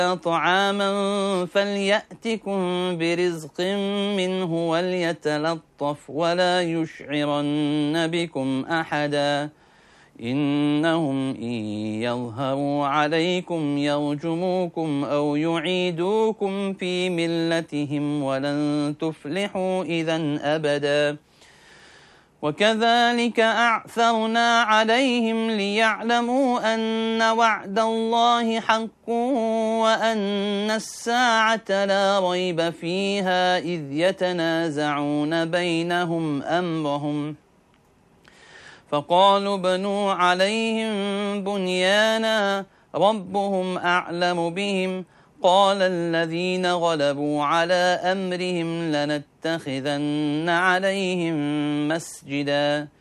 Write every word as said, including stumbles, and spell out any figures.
طعاما فليأتكم برزق منه وليتلطف ولا يشعرن بكم أحدا إنهم إن يظهروا عليكم يرجموكم أو يعيدوكم في ملتهم ولن تفلحوا إذا أبدا وكذلك أعثرنا عليهم ليعلموا أن وعد الله حق وأن الساعة لا ريب فيها إذ يتنازعون بينهم أمرهم فقالوا ابنوا عليهم بنيانا ربهم أعلم بهم قال الذين غلبوا على أمرهم لنتخذن عليهم مسجدا